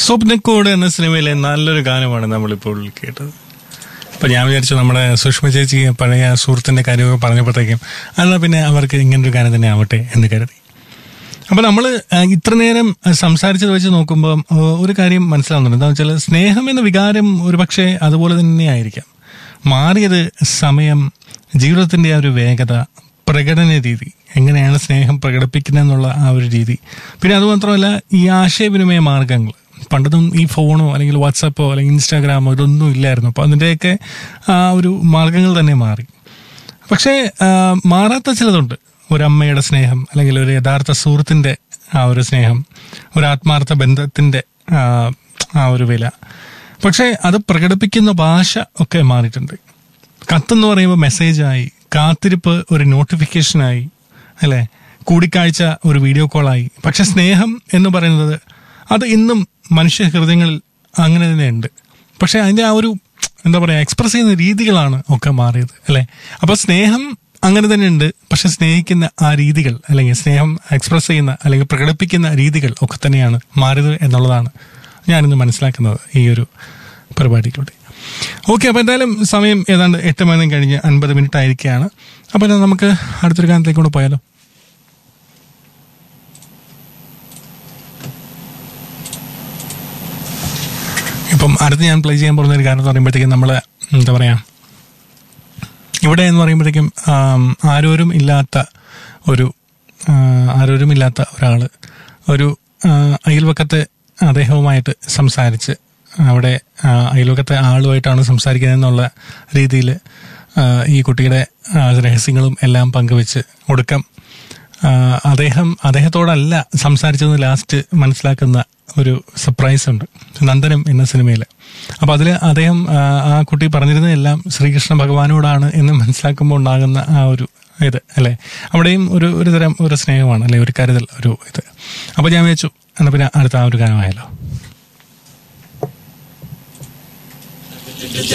സ്വപ്നക്കോട് എന്ന സിനിമയിലെ നല്ലൊരു ഗാനമാണ് നമ്മളിപ്പോൾ കേട്ടത്. അപ്പം ഞാൻ വിചാരിച്ചു നമ്മുടെ സുഷ്മ ചേച്ചി പഴയ സുഹൃത്തിൻ്റെ കാര്യമൊക്കെ പറഞ്ഞപ്പോഴത്തേക്കും എന്നാൽ പിന്നെ അവർക്ക് ഇങ്ങനൊരു ഗാനം തന്നെ ആവട്ടെ എന്ന് കരുതി. അപ്പം നമ്മൾ ഇത്ര നേരം സംസാരിച്ചത് വെച്ച് നോക്കുമ്പോൾ ഒരു കാര്യം മനസ്സിലാവുന്നുണ്ട്. എന്താണെന്ന് വെച്ചാൽ സ്നേഹം എന്ന വികാരം ഒരു പക്ഷേ അതുപോലെ തന്നെയായിരിക്കാം. മാറിയത് സമയം, ജീവിതത്തിൻ്റെ ആ ഒരു വേഗത, പ്രകടന രീതി, എങ്ങനെയാണ് സ്നേഹം പ്രകടിപ്പിക്കുന്നതെന്നുള്ള ആ ഒരു രീതി. പിന്നെ അതുമാത്രമല്ല ഈ ആശയവിനിമയ മാർഗങ്ങൾ. പണ്ടൊന്നും ഈ ഫോണോ അല്ലെങ്കിൽ വാട്സാപ്പോ അല്ലെങ്കിൽ ഇൻസ്റ്റാഗ്രാമോ ഇതൊന്നും ഇല്ലായിരുന്നു. അപ്പോൾ അതിൻ്റെയൊക്കെ ആ ഒരു മാർഗങ്ങൾ തന്നെ മാറി. പക്ഷേ മാറാത്ത ചിലതുണ്ട്. ഒരമ്മയുടെ സ്നേഹം, അല്ലെങ്കിൽ ഒരു യഥാർത്ഥ സുഹൃത്തിൻ്റെ ആ ഒരു സ്നേഹം, ഒരു ആത്മാർത്ഥ ബന്ധത്തിൻ്റെ ആ ഒരു വില. പക്ഷേ അത് പ്രകടിപ്പിക്കുന്ന ഭാഷ ഒക്കെ മാറിയിട്ടുണ്ട്. കത്തെന്ന് പറയുമ്പോൾ മെസ്സേജായി, കാത്തിരിപ്പ് ഒരു നോട്ടിഫിക്കേഷനായി, അല്ലേ, കൂടിക്കാഴ്ച ഒരു വീഡിയോ കോളായി. പക്ഷെ സ്നേഹം എന്ന് പറയുന്നത് അത് ഇന്നും മനുഷ്യ ഹൃദയങ്ങളിൽ അങ്ങനെ തന്നെ ഉണ്ട്. പക്ഷെ അതിൻ്റെ ആ ഒരു എന്താ പറയുക, എക്സ്പ്രസ് ചെയ്യുന്ന രീതികളാണ് ഒക്കെ മാറിയത്, അല്ലേ. അപ്പോൾ സ്നേഹം അങ്ങനെ തന്നെ ഉണ്ട്. പക്ഷെ സ്നേഹിക്കുന്ന ആ രീതികൾ, അല്ലെങ്കിൽ സ്നേഹം എക്സ്പ്രസ് ചെയ്യുന്ന അല്ലെങ്കിൽ പ്രകടിപ്പിക്കുന്ന രീതികൾ ഒക്കെ തന്നെയാണ് മാറിയത് എന്നുള്ളതാണ് ഞാനിന്ന് മനസ്സിലാക്കുന്നത് ഈ ഒരു പരിപാടിയിലൂടെ. ഓക്കെ, അപ്പോൾ എന്തായാലും സമയം ഏതാണ്ട് 8 മണി കഴിഞ്ഞ് 50 മിനിറ്റ് ആയിരിക്കുകയാണ്. അപ്പോൾ നമുക്ക് അടുത്തൊരു ഗാനത്തിലേക്ക് കൂടെ പോയാലോ? ഇപ്പം അടുത്ത് ഞാൻ പ്ലേ ചെയ്യാൻ പോകുന്ന ഒരു ഗാനം എന്ന് പറയുമ്പോഴത്തേക്കും നമ്മൾ എന്താ പറയുക, ഇവിടെ എന്ന് പറയുമ്പോഴത്തേക്കും ആരോരും ഇല്ലാത്ത ഒരാൾ ഒരു അയൽവക്കത്തെ അദ്ദേഹവുമായിട്ട് സംസാരിച്ച്, അവിടെ അയൽവക്കത്തെ ആളുമായിട്ടാണ് സംസാരിക്കുന്നത് എന്നുള്ള രീതിയിൽ ഈ കുട്ടിയുടെ രഹസ്യങ്ങളും എല്ലാം പങ്കുവെച്ച് ഒടുക്കം അദ്ദേഹത്തോടല്ല സംസാരിച്ചതെന്ന് ലാസ്റ്റ് മനസ്സിലാക്കുന്ന ഒരു സർപ്രൈസ് ഉണ്ട് നന്ദനം എന്ന സിനിമയിൽ. അപ്പോൾ അതിൽ അദ്ദേഹം ആ കുട്ടി പറഞ്ഞിരുന്നതെല്ലാം ശ്രീകൃഷ്ണ ഭഗവാനോടാണ് എന്ന് മനസ്സിലാക്കുമ്പോൾ ഉണ്ടാകുന്ന ആ ഒരു ഇത്, അല്ലേ, അവിടെയും ഒരു തരം ഒരു സ്നേഹമാണ്, അല്ലെ, ഒരു കരുതൽ, ഒരു ഇത്. അപ്പോൾ ഞാൻ വിചാരിച്ചു എന്നാൽ പിന്നെ അടുത്ത ആ ഒരു ഗാനമായാലോ.